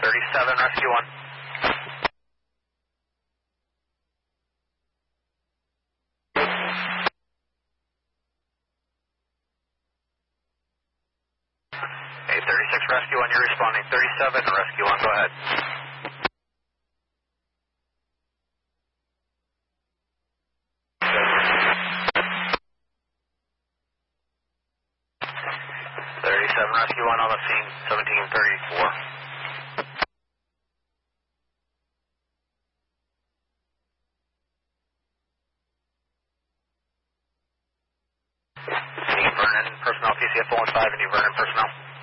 37, Rescue 1. Hey, 36, Rescue 1, you're responding. 37, Rescue 1, go ahead. Rescue 1 on the scene, 1734. Any Vernon personnel, PCF 115, any Vernon personnel?